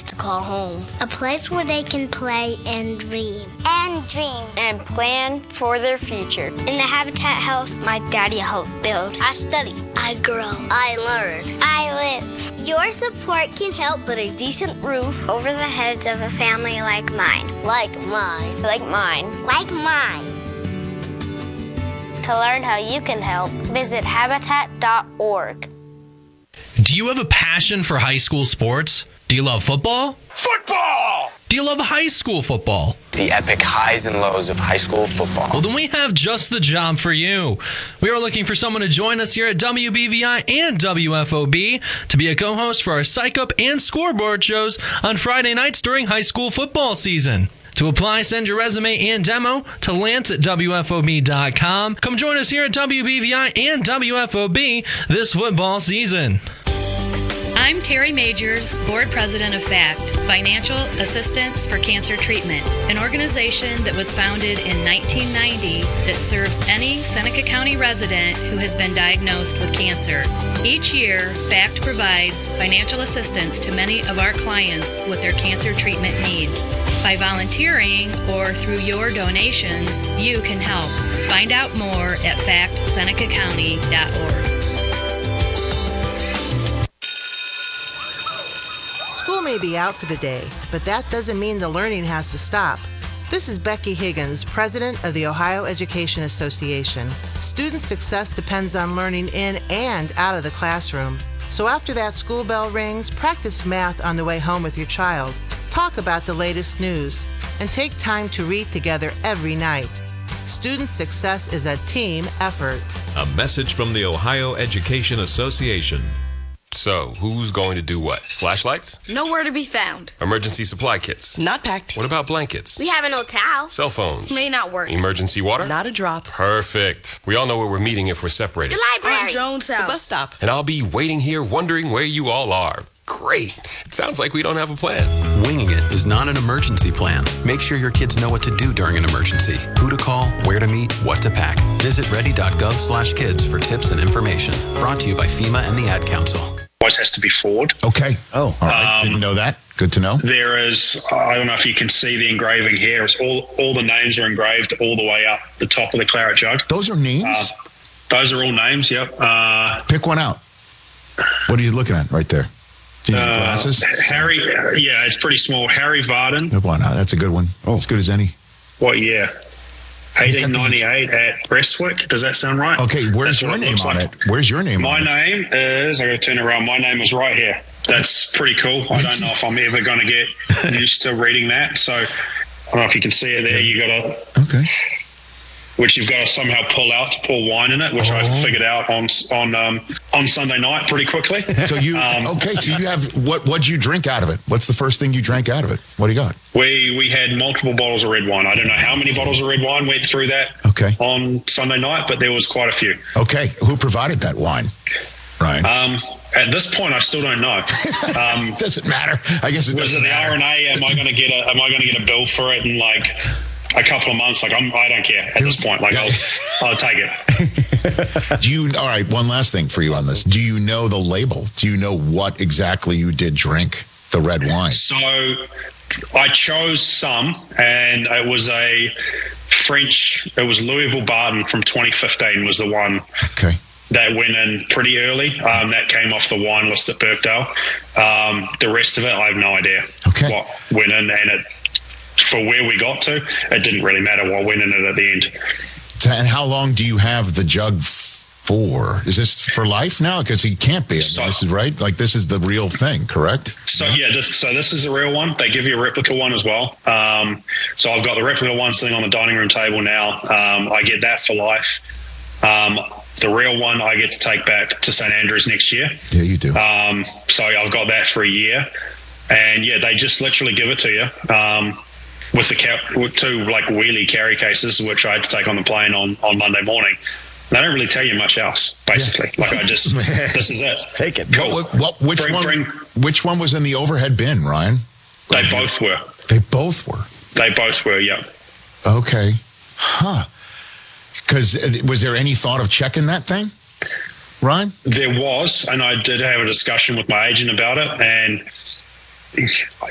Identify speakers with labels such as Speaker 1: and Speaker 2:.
Speaker 1: place to call home.
Speaker 2: A place where they can play and dream.
Speaker 3: And dream.
Speaker 4: And plan for their future.
Speaker 3: In the Habitat house,
Speaker 1: my daddy helped build.
Speaker 2: I study.
Speaker 1: I grow.
Speaker 2: I learn.
Speaker 3: I live.
Speaker 2: Your support can help,
Speaker 1: but a decent roof
Speaker 3: over the heads of a family like mine.
Speaker 1: Like mine.
Speaker 4: Like mine.
Speaker 2: Like mine.
Speaker 3: To learn how you can help, visit habitat.org.
Speaker 5: Do you have a passion for high school sports? Do you love football?
Speaker 6: Football!
Speaker 5: Do you love high school football?
Speaker 6: The epic highs and lows of high school football.
Speaker 5: Well, then we have just the job for you. We are looking for someone to join us here at WBVI and WFOB to be a co-host for our Psych Up and Scoreboard shows on Friday nights during high school football season. To apply, send your resume and demo to lance@WFOB.com. Come join us here at WBVI and WFOB this football season.
Speaker 7: I'm Terry Majors, Board President of FACT, Financial Assistance for Cancer Treatment, an organization that was founded in 1990 that serves any Seneca County resident who has been diagnosed with cancer. Each year, FACT provides financial assistance to many of our clients with their cancer treatment needs. By volunteering or through your donations, you can help. Find out more at factsenecacounty.org.
Speaker 8: School may be out for the day, but that doesn't mean the learning has to stop. This is Becky Higgins, president of the Ohio Education Association. Student success depends on learning in and out of the classroom. So after that school bell rings, practice math on the way home with your child. Talk about the latest news, and take time to read together every night. Student success is a team effort.
Speaker 9: A message from the Ohio Education Association.
Speaker 10: So, who's going to do what? Flashlights?
Speaker 11: Nowhere to be found.
Speaker 10: Emergency supply kits?
Speaker 11: Not packed.
Speaker 10: What about blankets?
Speaker 1: We have no towel.
Speaker 10: Cell phones?
Speaker 11: May not work.
Speaker 10: Emergency water?
Speaker 11: Not a drop.
Speaker 10: Perfect. We all know where we're meeting if we're separated.
Speaker 1: The library.
Speaker 11: On Jones House. The bus stop.
Speaker 10: And I'll be waiting here wondering where you all are. Great. It sounds like we don't have a plan.
Speaker 12: Winging it is not an emergency plan. Make sure your kids know what to do during an emergency, who to call, where to meet, what to pack. Visit ready.gov/kids for tips and information. Brought to you by FEMA and the Ad Council.
Speaker 13: Always has to be forward.
Speaker 14: Okay. Oh, all right. Didn't know that. Good to know.
Speaker 13: There is, I don't know if you can see the engraving here. It's all the names are engraved all the way up the top of the claret jug.
Speaker 14: Those are names?
Speaker 13: Those are all names, yep.
Speaker 14: Pick one out. What are you looking at right there? Do you need glasses?
Speaker 13: Harry, yeah, it's pretty small. Harry Varden.
Speaker 14: Pick one out. That's a good one. Oh, as good as any.
Speaker 13: What year? 1898 at Prestwick. Does that sound right?
Speaker 14: Okay, where's your name on it? Where's your name on it?
Speaker 13: My name is, I got to turn around, my name is right here. That's pretty cool. I don't know if I'm ever going to get used to reading that. So I don't know if you can see it there. You got to, which you've got to somehow pull out to pour wine in it, which I figured out on Sunday night pretty quickly.
Speaker 14: So you, so you have, what'd you drink out of it? What's the first thing you drank out of it? What do you got?
Speaker 13: We had multiple bottles of red wine. I don't know how many bottles of red wine went through that on Sunday night, but there was quite a few.
Speaker 14: Okay. Who provided that wine? Ryan?
Speaker 13: At this point, I still don't know.
Speaker 14: Doesn't matter. I guess it doesn't matter.
Speaker 13: Was it the RNA? Am I going to get a bill for it in like a couple of months? Like I don't care at this point. Like I'll take it.
Speaker 14: All right, one last thing for you on this. Do you know the label? Do you know what exactly you did drink, the red wine?
Speaker 13: So I chose some, and it was Louisville Barton from 2015 was the one.
Speaker 14: Okay.
Speaker 13: That went in pretty early. That came off the wine list at Birkdale. The rest of it, I have no idea what went in, and for where we got to, it didn't really matter what went in it at the end.
Speaker 14: And how long do you have the jug for? Is this for life now? Because he can't be. This is right. Like this is the real thing, correct?
Speaker 13: So this is the real one. They give you a replica one as well. So I've got the replica one sitting on the dining room table now. I get that for life. The real one I get to take back to St. Andrews next year.
Speaker 14: Yeah, you do.
Speaker 13: So I've got that for a year, and they just literally give it to you. With two like wheelie carry cases, which I had to take on the plane on Monday morning. They don't really tell you much else, basically. Yeah. Like this is it.
Speaker 14: Take it.
Speaker 13: Cool.
Speaker 14: Which one was in the overhead bin, Ryan?
Speaker 13: They both were.
Speaker 14: They both were?
Speaker 13: They both were, yeah.
Speaker 14: Okay. Huh. Because was there any thought of checking that thing, Ryan?
Speaker 13: There was, and I did have a discussion with my agent about it, and